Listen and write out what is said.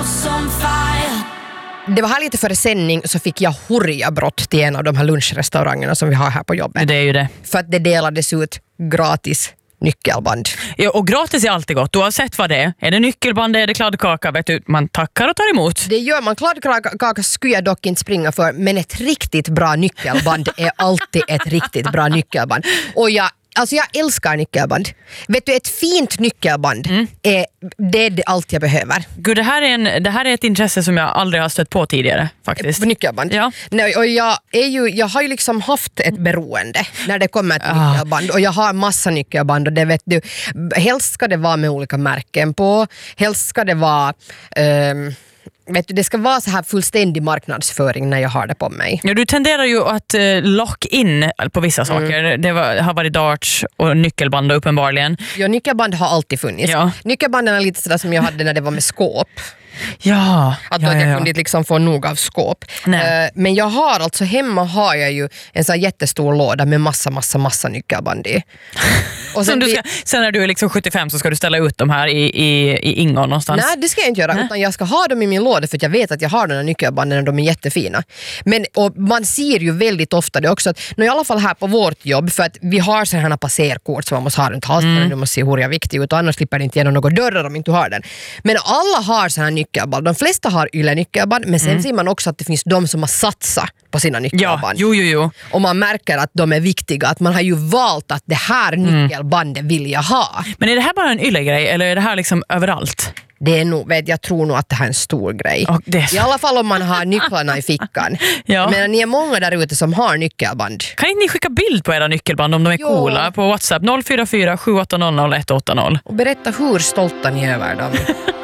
house on fire. Det var här lite före sändning så fick jag hurjabrott till en av de här lunchrestaurangerna som vi har här på jobbet. Det är ju det. För att det delades ut gratis nyckelband. Ja, och gratis är alltid gott. Du har sett vad det är. Är det nyckelband, är det kladdkaka? Vet du, man tackar och tar emot. Det gör man. Kladdkaka skulle jag dock inte springa för, men ett riktigt bra nyckelband är alltid ett riktigt bra nyckelband. Och jag älskar nyckelband. Vet du, ett fint nyckelband är allt jag behöver. Gud, det här är ett intresse som jag aldrig har stött på tidigare faktiskt. På nyckelband? Ja. Nej, och jag har ju liksom haft ett beroende när det kommer till nyckelband. Och jag har massa nyckelband och det vet du. Helst ska det vara med olika märken på. Helst ska det vara... vet du, det ska vara så här fullständig marknadsföring när jag har det på mig. Ja, du tenderar ju att lock in på vissa saker. Det har varit darts och nyckelband uppenbarligen. Ja, nyckelband har alltid funnits. Ja. Nyckelbanden är lite sådär som jag hade när det var med skåp. Ja. Att jag kunde inte liksom få nog av skåp. Men jag har alltså, hemma har jag ju en sån här jättestor låda med massa nyckelband i. Och sen när du är liksom 75 så ska du ställa ut dem här i ingång någonstans? Nej, det ska jag inte göra. Utan jag ska ha dem i min låda för att jag vet att jag har de här nyckelbanden och de är jättefina. Och man ser ju väldigt ofta det också. I alla fall här på vårt jobb, för att vi har sådana här passerkort som man måste ha runt halsen. Du måste se hur jag är viktig ut och annars slipper det inte igenom några dörrar om inte du har den. Men alla har sådana här nyckelband. De flesta har nyckelband, men sen ser man också att det finns de som har satsat på sina nyckelband. Ja, jo. Och man märker att de är viktiga, att man har ju valt att det här nyckelbandet vill jag ha. Men är det här bara en yllegrej eller är det här liksom överallt? Det är nog, jag tror nog att det här är en stor grej. I alla fall om man har nycklarna i fickan. Ja. Men ni är många där ute som har nyckelband. Kan inte ni skicka bild på era nyckelband om de är coola på WhatsApp 044 780 180? Och berätta hur stolta ni är över dem.